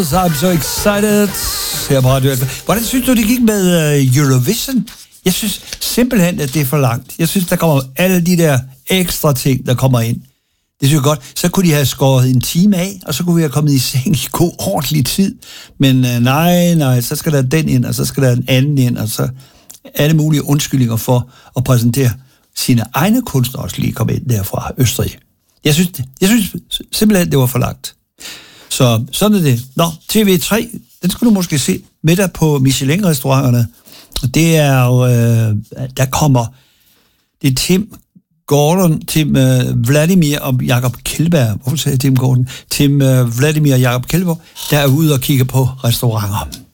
I'm so excited. Her på Radio. Hvordan synes du, det gik med Eurovision? Jeg synes simpelthen, at det er for langt. Jeg synes, der kommer alle de der ekstra ting, der kommer ind. Det synes jeg godt. Så kunne de have skåret en time af, og så kunne vi have kommet i seng i god, ordentlig tid. Men nej, så skal der den ind, og så skal der den anden ind, og så alle mulige undskyldninger for at præsentere sine egne kunstnere også lige komme ind der fra Østrig. Jeg synes simpelthen, det var for langt. Så sådan er det. Nå, TV3, den skulle du måske se middag på Michelin-restauranterne. Det er jo, der kommer, det er Tim Gordon, Tim Vladimir og Jakob Kjellberg. Hvorfor sagde jeg Tim Gordon? Tim Vladimir og Jakob Kjellberg, der er ude og kigger på restauranter.